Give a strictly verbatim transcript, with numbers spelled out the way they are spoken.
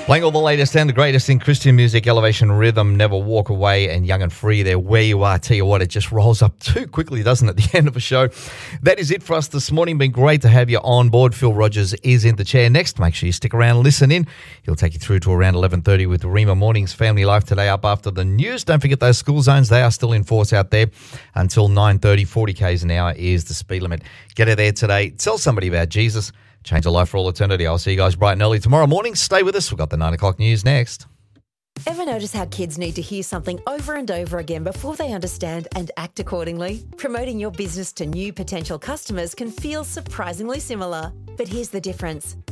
Playing all the latest and the greatest in Christian music, Elevation Rhythm, Never Walk Away, and Young and Free there. Where you are, tell you what, it just rolls up too quickly, doesn't it, at the end of a show? That is it for us this morning. Been great to have you on board. Phil Rogers is in the chair next. Make sure you stick around and listen in. He'll take you through to around eleven thirty with Rima Mornings Family Life today up after the news. Don't forget those school zones. They are still in force out there until nine thirty. forty kays an hour is the speed limit. Get out there today. Tell somebody about Jesus. Change a life for all eternity. I'll see you guys bright and early tomorrow morning. Stay with us. We've got the nine o'clock news next. Ever notice how kids need to hear something over and over again before they understand and act accordingly? Promoting your business to new potential customers can feel surprisingly similar. But here's the difference.